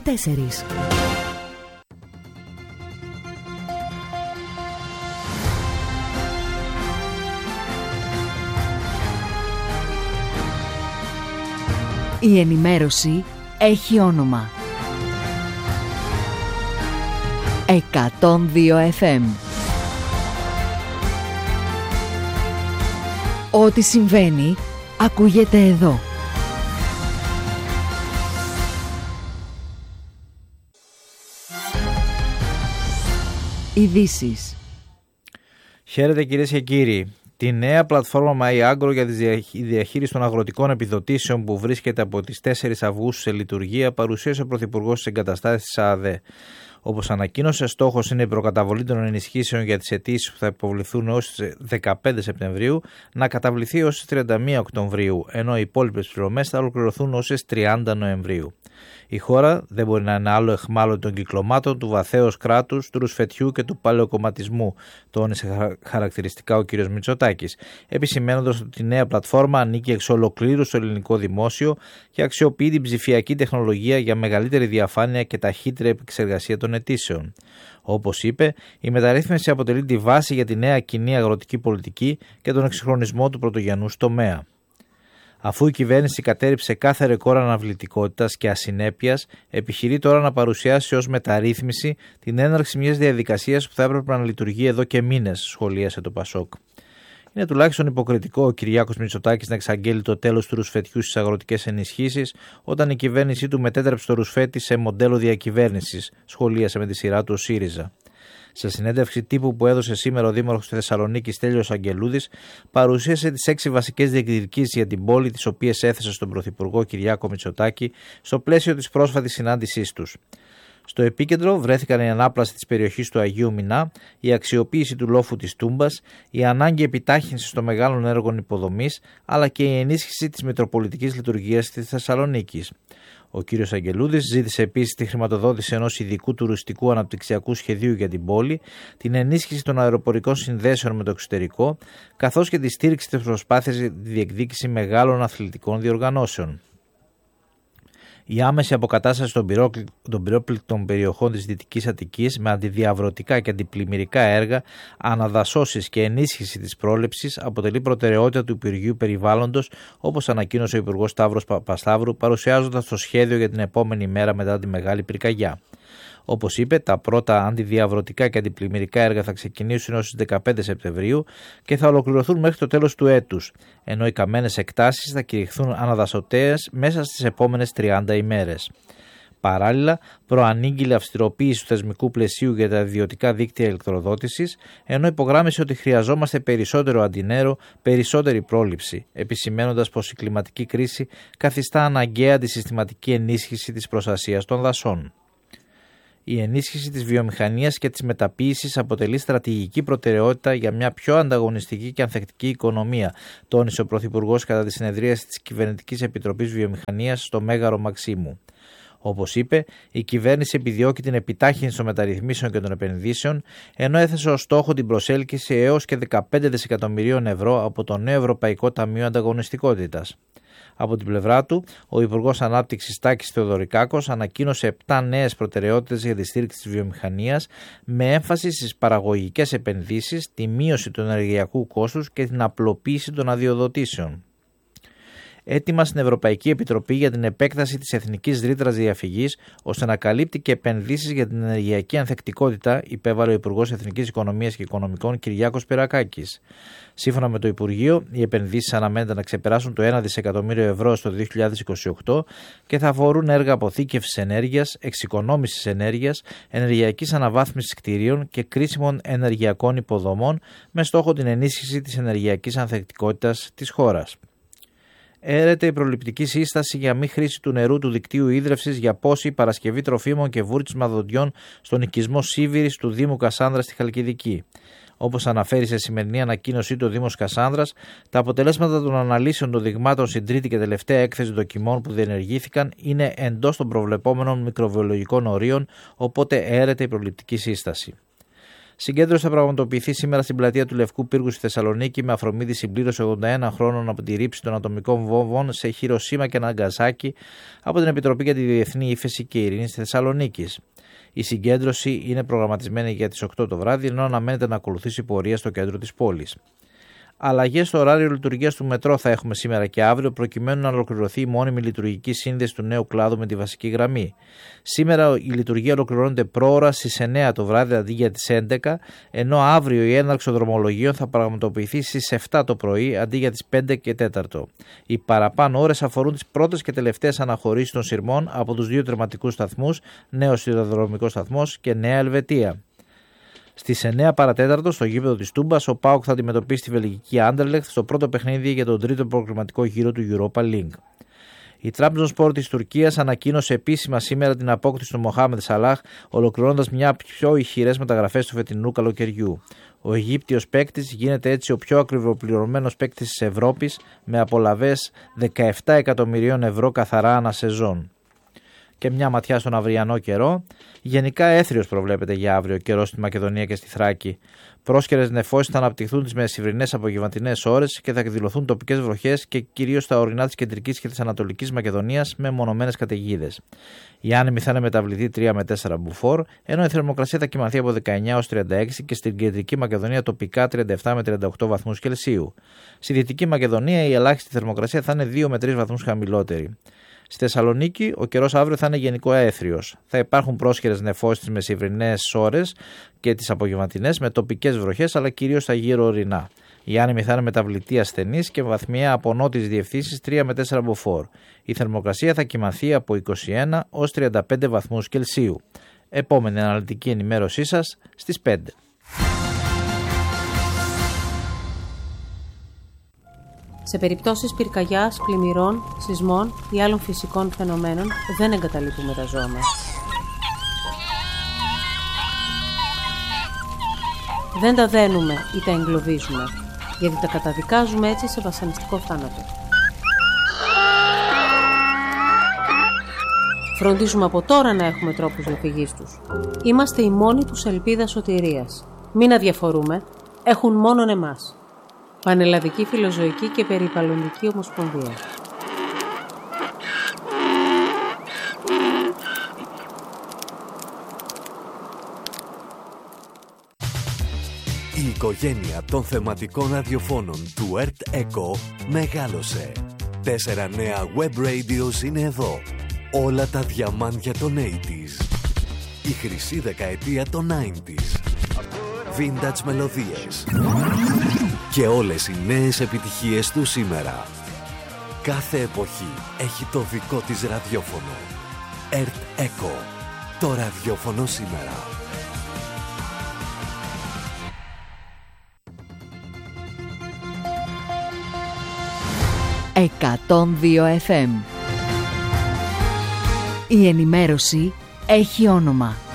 4. Η ενημέρωση έχει όνομα. 102 FM. Ό,τι συμβαίνει, ακούγεται εδώ. Ειδήσεις. Χαίρετε κυρίες και κύριοι. Τη νέα πλατφόρμα MyAgro για τη διαχείριση των αγροτικών επιδοτήσεων που βρίσκεται από τις 4 Αυγούστου σε λειτουργία παρουσίασε ο Πρωθυπουργός στις εγκαταστάσεις της ΑΑΔΕ. Όπως ανακοίνωσε, στόχος είναι η προκαταβολή των ενισχύσεων για τις αιτήσεις που θα υποβληθούν έως τις 15 Σεπτεμβρίου να καταβληθεί έως τις 31 Οκτωβρίου, ενώ οι υπόλοιπες πληρωμές θα ολοκληρωθούν ως τις 30 Νοεμβρίου. Η χώρα δεν μπορεί να είναι άλλο αιχμάλωτη των κυκλωμάτων του βαθέως κράτους, του ρουσφετιού και του παλαιοκομματισμού, τόνισε χαρακτηριστικά ο κ. Μητσοτάκης, επισημαίνοντας ότι η νέα πλατφόρμα ανήκει εξ ολοκλήρου στο ελληνικό δημόσιο και αξιοποιεί την ψηφιακή τεχνολογία για μεγαλύτερη διαφάνεια και ταχύτερη επεξεργασία των αιτήσεων. Όπως είπε, η μεταρρύθμιση αποτελεί τη βάση για τη νέα κοινή αγροτική πολιτική και τον εξυγχρονισμό του πρωτογενούς τομέα. Αφού η κυβέρνηση κατέρριψε κάθε ρεκόρ αναβλητικότητας και ασυνέπειας, επιχειρεί τώρα να παρουσιάσει ως μεταρρύθμιση την έναρξη μιας διαδικασίας που θα έπρεπε να λειτουργεί εδώ και μήνες, σχολίασε το Πασόκ. Είναι τουλάχιστον υποκριτικό ο Κυριάκος Μητσοτάκης να εξαγγέλει το τέλος του ρουσφετιού στις αγροτικές ενισχύσεις, όταν η κυβέρνησή του μετέτρεψε το ρουσφέτη σε μοντέλο διακυβέρνησης, σχολίασε με τη σειρά του ο ΣΥΡΙΖΑ. Σε συνέντευξη τύπου που έδωσε σήμερα ο Δήμαρχος της Θεσσαλονίκης Στέλιος Αγγελούδης, παρουσίασε τις 6 βασικές διεκδικήσεις για την πόλη, τις οποίες έθεσε στον Πρωθυπουργό Κυριάκο Μητσοτάκη στο πλαίσιο της πρόσφατης συνάντησής τους. Στο επίκεντρο βρέθηκαν η ανάπλαση της περιοχής του Αγίου Μινά, η αξιοποίηση του λόφου της Τούμπας, η ανάγκη επιτάχυνσης των μεγάλων έργων υποδομής, αλλά και η ενίσχυση της Μητροπολιτικής Λειτουργίας της Θεσσαλονίκης. Ο κ. Αγγελούδης ζήτησε επίσης τη χρηματοδότηση ενός ειδικού τουριστικού αναπτυξιακού σχεδίου για την πόλη, την ενίσχυση των αεροπορικών συνδέσεων με το εξωτερικό, καθώς και τη στήριξη της προσπάθειας για τη διεκδίκηση μεγάλων αθλητικών διοργανώσεων. Η άμεση αποκατάσταση των πυρόπληκτων περιοχών της Δυτικής Αττικής με αντιδιαβρωτικά και αντιπλημμυρικά έργα, αναδασώσεις και ενίσχυση της πρόληψης αποτελεί προτεραιότητα του Υπουργείου Περιβάλλοντος, όπως ανακοίνωσε ο Υπουργός Σταύρος Παπασταύρου, παρουσιάζοντας το σχέδιο για την επόμενη μέρα μετά τη Μεγάλη Πυρκαγιά. Όπως είπε, τα πρώτα αντιδιαβρωτικά και αντιπλημμυρικά έργα θα ξεκινήσουν έως τις 15 Σεπτεμβρίου και θα ολοκληρωθούν μέχρι το τέλος του έτους, ενώ οι καμένες εκτάσεις θα κηρυχθούν αναδασωτέες μέσα στις επόμενες 30 ημέρες. Παράλληλα, προανήγγειλε αυστηροποίηση του θεσμικού πλαισίου για τα ιδιωτικά δίκτυα ηλεκτροδότησης, ενώ υπογράμμισε ότι χρειαζόμαστε περισσότερο αντινέρο, περισσότερη πρόληψη, επισημαίνοντας πως η κλιματική κρίση καθιστά αναγκαία τη συστηματική ενίσχυση της προστασίας των δασών. Η ενίσχυση της βιομηχανίας και της μεταποίησης αποτελεί στρατηγική προτεραιότητα για μια πιο ανταγωνιστική και ανθεκτική οικονομία, τόνισε ο Πρωθυπουργός κατά τη συνεδρίαση της Κυβερνητικής Επιτροπής Βιομηχανίας στο Μέγαρο Μαξίμου. Όπως είπε, η κυβέρνηση επιδιώκει την επιτάχυνση των μεταρρυθμίσεων και των επενδύσεων, ενώ έθεσε ως στόχο την προσέλκυση έως και 15 δισεκατομμυρίων ευρώ από το νέο Ευρωπαϊκό Ταμείο Ανταγωνιστικότητας. Από την πλευρά του, ο Υπουργός Ανάπτυξης Τάκης Θεοδωρικάκος ανακοίνωσε 7 νέες προτεραιότητες για τη στήριξη της βιομηχανίας, με έμφαση στις παραγωγικές επενδύσεις, τη μείωση του ενεργειακού κόστους και την απλοποίηση των αδειοδοτήσεων. Έτοιμα στην Ευρωπαϊκή Επιτροπή για την επέκταση της Εθνικής Ρήτρας Διαφυγής, ώστε να καλύπτει και επενδύσεις για την ενεργειακή ανθεκτικότητα, υπέβαλε ο Υπουργός Εθνικής Οικονομίας και Οικονομικών Κυριάκος Πυρακάκης. Σύμφωνα με το Υπουργείο, οι επενδύσεις αναμένεται να ξεπεράσουν το 1 δισεκατομμύριο ευρώ στο 2028 και θα αφορούν έργα αποθήκευσης ενέργειας, εξοικονόμησης ενέργειας, ενεργειακής αναβάθμισης κτηρίων και κρίσιμων ενεργειακών υποδομών, με στόχο την ενίσχυση της ενεργειακής ανθεκτικότητας της χώρας. Έρεται η προληπτική σύσταση για μη χρήση του νερού του δικτύου ίδρευσης για πόση, παρασκευή τροφίμων και βούρτισμα δοντιών στον οικισμό Σίβηρης του Δήμου Κασάνδρας στη Χαλκιδική. Όπως αναφέρει σε σημερινή ανακοίνωσή του ο Δήμος Κασάνδρας, τα αποτελέσματα των αναλύσεων των δειγμάτων στην τρίτη και τελευταία έκθεση δοκιμών που διενεργήθηκαν είναι εντός των προβλεπόμενων μικροβιολογικών ορίων, οπότε έρεται η προληπτική σύσταση. Συγκέντρωση θα πραγματοποιηθεί σήμερα στην πλατεία του Λευκού Πύργου στη Θεσσαλονίκη με αφορμή τη συμπλήρωση 81 χρόνων από τη ρήψη των ατομικών βόμβων σε Χιροσίμα και Ναγκασάκι από την Επιτροπή για τη Διεθνή Ύφεση και Ειρήνη στη Θεσσαλονίκη. Η συγκέντρωση είναι προγραμματισμένη για τις 8 το βράδυ, ενώ αναμένεται να ακολουθήσει πορεία στο κέντρο της πόλης. Αλλαγές στο ωράριο λειτουργίας του μετρό θα έχουμε σήμερα και αύριο, προκειμένου να ολοκληρωθεί η μόνιμη λειτουργική σύνδεση του νέου κλάδου με τη βασική γραμμή. Σήμερα η λειτουργία ολοκληρώνεται πρόωρα στις 9 το βράδυ αντί για τις 11, ενώ αύριο η έναρξη των δρομολογίων θα πραγματοποιηθεί στις 7 το πρωί αντί για τις 5 και 4. Οι παραπάνω ώρες αφορούν τις πρώτες και τελευταίες αναχωρήσεις των σειρμών από τους δύο τερματικούς σταθμούς, νέος σιδηροδρομικός σταθμός και Νέα Ελβετία. Στις 9 παρατέταρτο στο γήπεδο της Τούμπας, ο ΠΑΟΚ θα αντιμετωπίσει τη βελγική Άντερλεχτ στο πρώτο παιχνίδι για τον τρίτο προκριματικό γύρο του Europa League. Η Trabzonspor της Τουρκίας ανακοίνωσε επίσημα σήμερα την απόκτηση του Μοχάμεντ Σαλάχ, ολοκληρώνοντας μια από τις πιο ηχηρές μεταγραφές του φετινού καλοκαιριού. Ο Αιγύπτιος παίκτης γίνεται έτσι ο πιο ακριβοπληρωμένος παίκτης της Ευρώπης, με απολαβές 17 εκατομμυρίων ευρώ καθαρά ανά σεζόν. Και μια ματιά στον αυριανό καιρό. Γενικά έθριος προβλέπεται για αύριο καιρό στη Μακεδονία και στη Θράκη. Πρόσκαιρες νεφώσεις θα αναπτυχθούν τις μεσημβρινές απογευματινές ώρες και θα εκδηλωθούν τοπικές βροχές και κυρίως στα ορεινά της κεντρικής και της ανατολικής Μακεδονίας με μονομένες καταιγίδες. Η άνεμη θα είναι μεταβλητή 3 με 4 μποφόρ, ενώ η θερμοκρασία θα κυμανθεί από 19 ως 36 και στην κεντρική Μακεδονία τοπικά 37 με 38 βαθμούς Κελσίου. Στη δυτική Μακεδονία η ελάχιστη θερμοκρασία θα είναι 2 με 3 βαθμούς χαμηλότερη. Στη Θεσσαλονίκη ο καιρός αύριο θα είναι γενικό έθριος. Θα υπάρχουν πρόσκαιρες νεφώσεις τις μεσημβρινές ώρες και τις απογευματινές με τοπικές βροχές, αλλά κυρίως στα γύρω ορεινά. Η άνεμη θα είναι μεταβλητή ασθενής και βαθμιαία από νότιες διευθύνσεις 3 με 4 μποφόρ. Η θερμοκρασία θα κυμανθεί από 21 ως 35 βαθμούς Κελσίου. Επόμενη αναλυτική ενημέρωσή σας στις 5. Σε περιπτώσεις πυρκαγιάς, πλημμυρών, σεισμών ή άλλων φυσικών φαινομένων δεν εγκαταλείπουμε τα ζώα μας. Δεν τα δένουμε ή τα εγκλωβίζουμε, γιατί τα καταδικάζουμε έτσι σε βασανιστικό θάνατο. Φροντίζουμε από τώρα να έχουμε τρόπους διαφυγής τους. Είμαστε η μόνη τους ελπίδα σωτηρίας. Μην αδιαφορούμε, έχουν μόνον εμάς. Πανελλαδική Φιλοζωική και Περιβαλλοντική Ομοσπονδία. Η οικογένεια των θεματικών ραδιοφώνων του Earth Echo μεγάλωσε. 4 νέα web radios είναι εδώ. Όλα τα διαμάντια των 80s. Η χρυσή δεκαετία των 90s. Vintage μελωδίες. Και όλες οι νέες επιτυχίες του σήμερα. Κάθε εποχή έχει το δικό της ραδιόφωνο. Earth Echo. Το ραδιόφωνο σήμερα. «102 FM». Η ενημέρωση έχει όνομα.